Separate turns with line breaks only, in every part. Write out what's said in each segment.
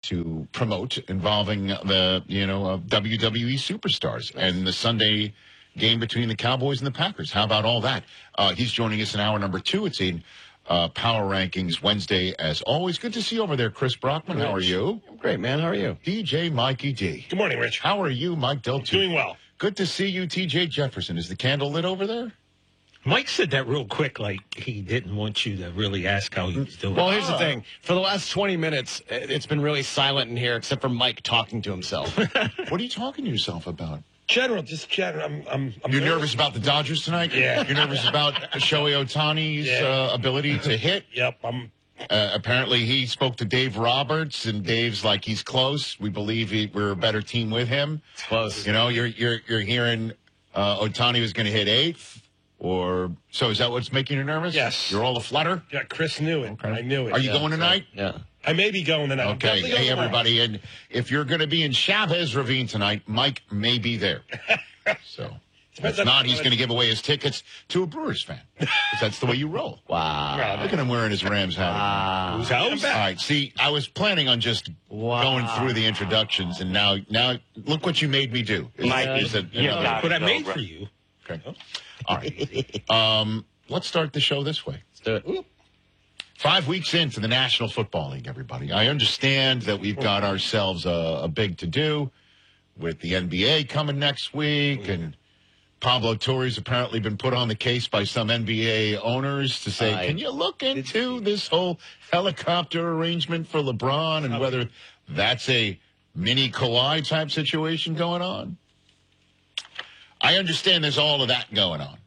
to promote involving the WWE superstars and the Sunday game between the Cowboys and the Packers. How about all that? He's joining us in hour number 2. It's in Power Rankings Wednesday, as always. Good to see you over there, Chris Brockman. How are you?
I'm great, man. How are you?
DJ Mikey D.
Good morning, Rich.
How are you, Mike Del Tufo?
Doing well.
Good to see you, TJ Jefferson. Is the candle lit over there?
Mike said that real quick, like he didn't want you to really ask how he was doing.
Well, here's the thing. For the last 20 minutes, it's been really silent in here, except for Mike talking to himself.
What are you talking to yourself about?
Just general. I'm
You're nervous about the Dodgers tonight?
Yeah.
You're nervous about Shohei Ohtani's ability to hit?
Yep.
Apparently, he spoke to Dave Roberts, and Dave's like, he's close. We believe we're a better team with him.
It's close.
You know, you're hearing Ohtani was going to hit 8th. Or so is that what's making you nervous?
Yes.
You're all aflutter?
Yeah, Chris knew it.
Okay.
I knew it.
Are you going tonight?
Yeah.
I may be going tonight.
Okay. Hey, everybody. And if you're going to be in Chavez Ravine tonight, Mike may be there. So if not, he's going to give away his tickets to a Brewers fan. 'Cause that's the way you roll.
Wow.
Look at him wearing his Rams hat.
Whose house?
All right. See, I was planning on just going through the introductions, and now look what you made me do.
But I made for you.
Okay. All right. Let's start the show this way.
Let's do it.
5 weeks into the National Football League, everybody. I understand that we've got ourselves a big to-do with the NBA coming next week, and Pablo Torre's apparently been put on the case by some NBA owners to say, can you look into this whole helicopter arrangement for LeBron and whether that's a mini Kawhi type situation going on? I understand there's all of that going on.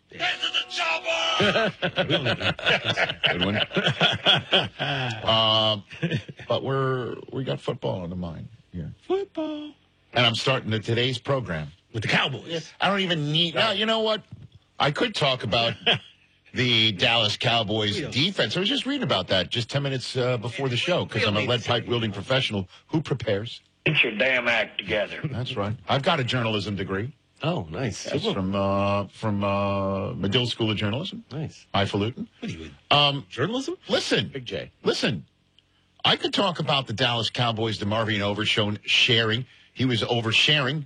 Good one. But we got football on the mind here.
Football.
And I'm starting today's program
With the Cowboys.
I don't even need. No, you know what? I could talk about the Dallas Cowboys defense. I was just reading about that just 10 minutes before the show because I'm a lead pipe wielding professional who prepares.
Get your damn act together.
That's right. I've got a journalism degree.
Oh, nice.
That's from Medill School of Journalism.
Nice.
Highfalutin.
What are you, journalism?
Listen.
Big J.
Listen. I could talk about the Dallas Cowboys, DeMarvion Overshown sharing. He was oversharing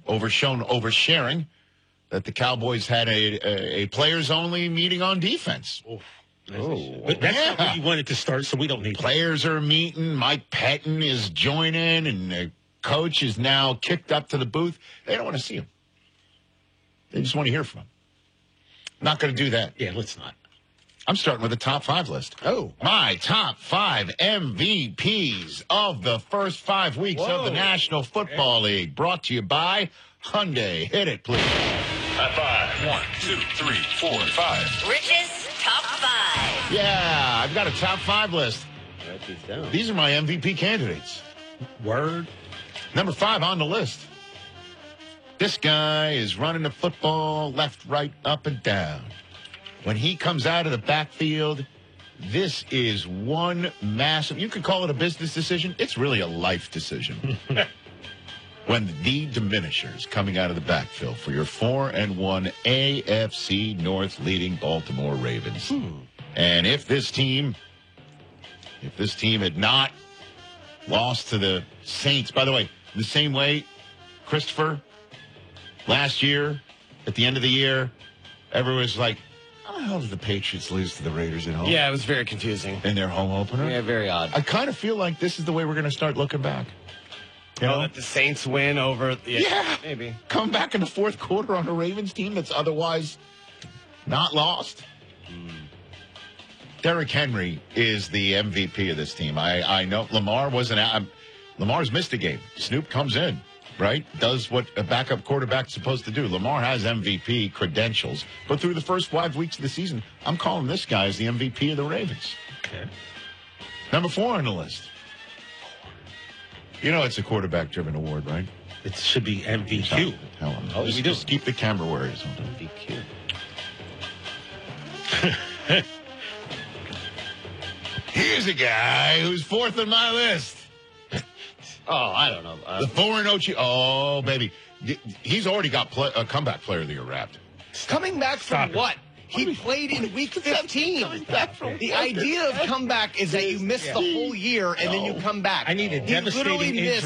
that the Cowboys had a players-only meeting on defense.
But that's not where you wanted to start, so we don't need
Players are meeting. Mike Pettin is joining, and the coach is now kicked up to the booth. They don't want to see him. They just want to hear from him. Not going to do that.
Yeah, let's not.
I'm starting with a top 5 list.
Oh.
My top 5 MVPs of the first 5 weeks of the National Football League. Brought to you by Hyundai. Hit it, please.
High five.
1, 2, 3, 4, 5.
Rich's Top 5.
Yeah, I've got a top 5 list.
Write these down.
These are my MVP candidates.
Word.
Number 5 on the list. This guy is running the football left, right, up, and down. When he comes out of the backfield, this is one massive, you could call it a business decision. It's really a life decision. When the Diminishers coming out of the backfield for your 4-1 AFC North leading Baltimore Ravens. And if this team had not lost to the Saints, by the way, the same way, Christopher, last year, at the end of the year, everyone was like, how the hell did the Patriots lose to the Raiders at home?
Yeah, it was very confusing.
In their home opener?
Yeah, very odd.
I kind of feel like this is the way we're going to start looking back. You know?
That the Saints win over...
Yeah.
Maybe.
Come back in the fourth quarter on a Ravens team that's otherwise not lost. Derrick Henry is the MVP of this team. I know Lamar wasn't out. Lamar's missed a game. Snoop comes in, right? Does what a backup quarterback's supposed to do. Lamar has MVP credentials. But through the first 5 weeks of the season, I'm calling this guy as the MVP of the Ravens.
Okay.
Number 4 on the list. You know it's a quarterback-driven award, right?
It should be MVQ.
Tell him.
Oh, we do.
Just keep the camera where it is.
MVQ.
Here's a guy who's 4th on my list.
Oh, I don't know.
The 4-0. Oh, baby. He's already got a comeback player of the year wrapped.
Coming back from what? He played in week 15. The idea of comeback is that you miss the whole year and then you come back.
I need a
He
devastating
literally missed